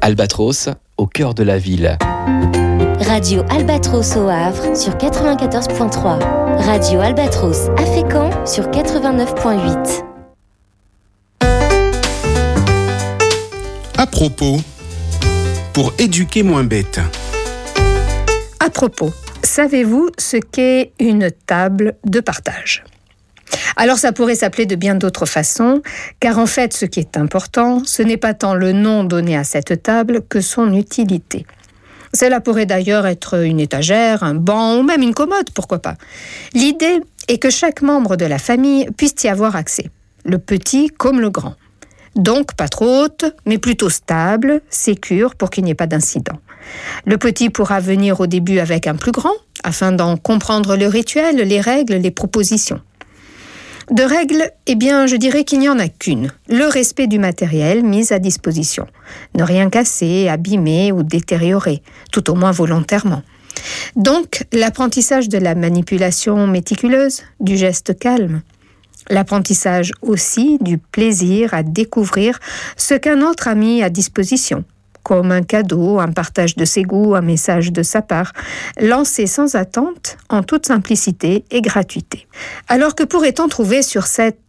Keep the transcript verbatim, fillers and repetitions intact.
Albatros, au cœur de la ville. Radio Albatros au Havre sur quatre-vingt-quatorze virgule trois. Radio Albatros à Fécamp sur quatre-vingt-neuf virgule huit. À propos, pour éduquer moins bête. À propos, savez-vous ce qu'est une table de partage ? Alors ça pourrait s'appeler de bien d'autres façons, car en fait ce qui est important, ce n'est pas tant le nom donné à cette table que son utilité. Cela pourrait d'ailleurs être une étagère, un banc ou même une commode, pourquoi pas. L'idée est que chaque membre de la famille puisse y avoir accès, le petit comme le grand. Donc pas trop haute, mais plutôt stable, sécure pour qu'il n'y ait pas d'incident. Le petit pourra venir au début avec un plus grand, afin d'en comprendre le rituel, les règles, les propositions. De règles, eh bien, je dirais qu'il n'y en a qu'une, le respect du matériel mis à disposition. Ne rien casser, abîmer ou détériorer, tout au moins volontairement. Donc, l'apprentissage de la manipulation méticuleuse, du geste calme. L'apprentissage aussi du plaisir à découvrir ce qu'un autre a mis à disposition, comme un cadeau, un partage de ses goûts, un message de sa part, lancé sans attente, en toute simplicité et gratuité. Alors que pourrait-on trouver sur cette